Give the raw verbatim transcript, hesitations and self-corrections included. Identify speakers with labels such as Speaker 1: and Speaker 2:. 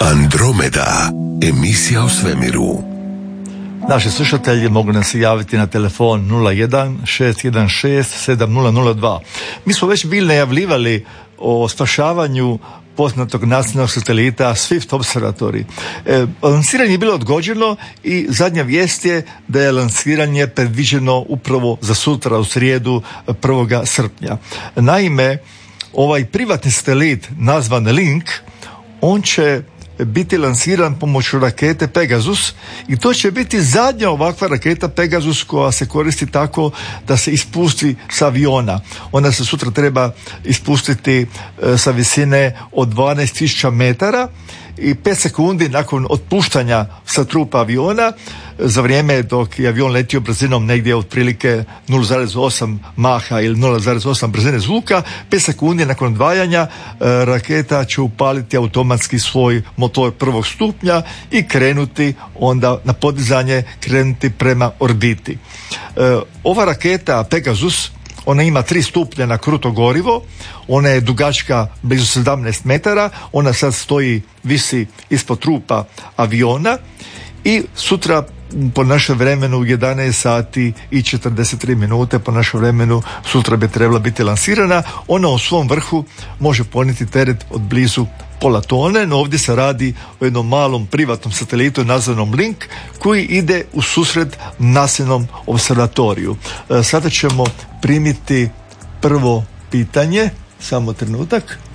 Speaker 1: Andromeda, emisija o svemiru.
Speaker 2: Naši slušatelji mogu nas javiti na telefon nula jedan šest jedan šest sedam nula nula dva. Mi smo već bili najavljivali o spašavanju poznatog nacionalnog satelita Swift Observatory. E, lansiranje je bilo odgođeno i zadnja vijest je da je lansiranje predviđeno upravo za sutra u srijedu prvog srpnja. Naime, ovaj privatni satelit nazvan Link, on će biti lansiran pomoću rakete Pegasus i to će biti zadnja ovakva raketa Pegasus koja se koristi tako da se ispusti sa aviona. Ona se sutra treba ispustiti e, sa visine od dvanaest tisuća metara i pet sekundi nakon otpuštanja sa trupa aviona, za vrijeme dok je avion letio brzinom negdje otprilike nula zarez osam maha ili nula zarez osam brzine zvuka, pet sekundi nakon odvajanja raketa će upaliti automatski svoj motor prvog stupnja i krenuti onda na podizanje, krenuti prema orbiti. Ova raketa Pegasus, ona ima tri stupnja na kruto gorivo, ona je dugačka blizu sedamnaest metara, ona sad stoji, visi ispod trupa aviona i sutra po našem vremenu jedanaest sati i četrdeset tri minute po našem vremenu sutra bi trebala biti lansirana. Ona u svom vrhu može ponijeti teret od blizu pola tone, no ovdje se radi o jednom malom privatnom satelitu nazvanom Link koji ide u susret nacionalnom observatoriju. E, sada ćemo primiti prvo pitanje, samo trenutak.